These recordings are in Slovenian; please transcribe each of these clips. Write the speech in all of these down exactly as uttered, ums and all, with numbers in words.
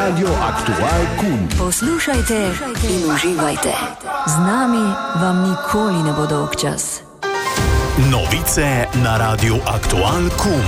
Radio Aktual Kun. Poslušajte in uživajte. Z nami vam nikoli ne bo dolgčas. Novice na Radio Aktual Kun.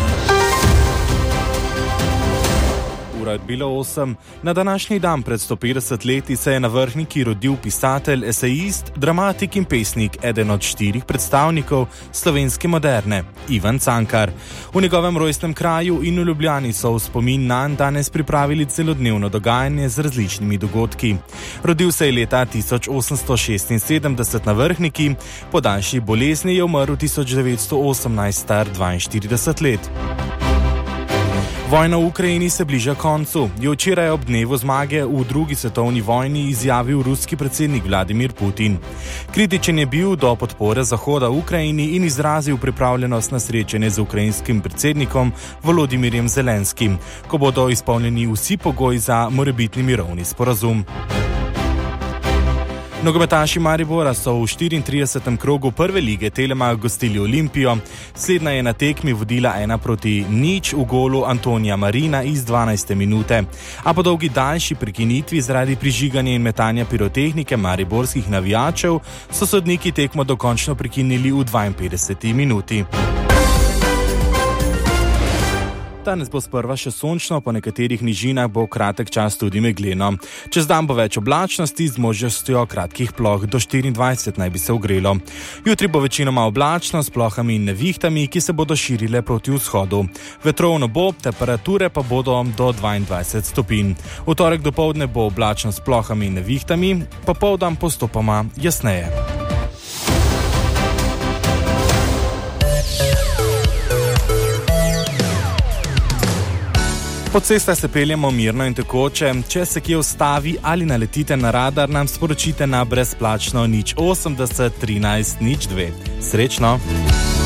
Ura je bilo osem. Na današnji dan pred sto petdeset leti se je na Vrhniki rodil pisatelj, esejist, dramatik in pesnik, eden od štirih predstavnikov slovenske moderne, Ivan Cankar. V njegovem rojstnem kraju in v Ljubljani so v spomin nanj danes pripravili celodnevno dogajanje z različnimi dogodki. Rodil se je leta tisoč osemsto šestinsedemdeset na Vrhniki, po daljši bolezni je umrl tisoč devetsto osemnajst, star dvainštirideset let. Vojna v Ukrajini se bliža koncu. Je včeraj ob dnevu zmage v drugi svetovni vojni izjavil ruski predsednik Vladimir Putin. Kritičen je bil do podpore Zahoda v Ukrajini in izrazil pripravljenost na srečanje z ukrajinskim predsednikom Volodimirjem Zelenskim, ko bodo izpolnjeni vsi pogoji za morebitni mirovni sporazum. Nogometaši Maribora so v štiriintridesetem krogu prve lige Telemacha gostili Olimpijo. Slednja je na tekmi vodila ena proti nič v golu Antonija Marina iz dvanajste minute. A po dolgi daljši prekinitvi zaradi prižiganja in metanja pirotehnike mariborskih navijačev so sodniki tekmo dokončno prekinili v dvainpetdeseti minuti. Danes bo sprva še sončno, po nekaterih nižinah bo kratek čas tudi megleno. Čez dan bo več oblačnosti z možnostjo kratkih ploh, do štiriindvajset naj bi se ogrelo. Jutri bo večinoma oblačno s plohami in nevihtami, ki se bodo širile proti vzhodu. Vetrovno bo, temperature pa bodo do dvaindvajset stopinj. V torek dopoldne bo oblačno s plohami in nevihtami, popoldan postopoma jasneje. Po cestah se peljemo mirno in tekoče. Če se kje ustavi ali naletite na radar, nam sporočite na brezplačno nič osemdeset trinajst nič dve. Srečno!